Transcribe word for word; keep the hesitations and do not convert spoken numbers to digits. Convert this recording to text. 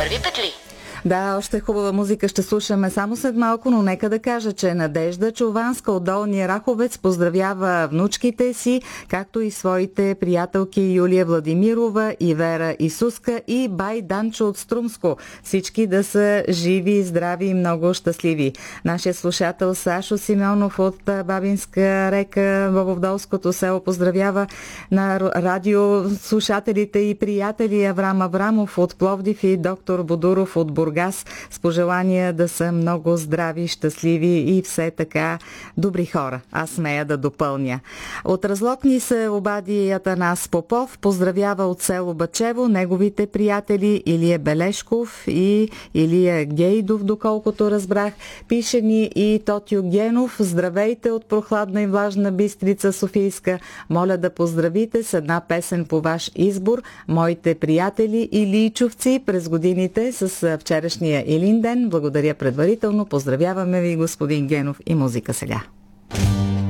първи петли. Да, още хубава музика ще слушаме само след малко, но нека да кажа, че Надежда Чуванска от Долния Раховец поздравява внучките си, както и своите приятелки Юлия Владимирова и Вера Исуска и бай Данчо от Струмско. Всички да са живи, здрави и много щастливи. Нашия слушател Сашо Симеонов от Бабинска река в Овдолското село поздравява на радио слушателите и приятели Аврам Аврамов от Пловдив и доктор Бодуров от Бургас с пожелания да са много здрави, щастливи и все така добри хора. Аз смея да допълня. От Разлог се обади Атанас Попов. Поздравява от село Бачево неговите приятели Илия Белешков и Илия Гейдов, доколкото разбрах. Пише ни и Тотю Генов. Здравейте от прохладна и влажна Бистрица Софийска. Моля да поздравите с една песен по ваш избор моите приятели илийчовци през годините с вчерашния Илин ден. Благодаря предварително. Поздравяваме ви, господин Генов, и музика сега.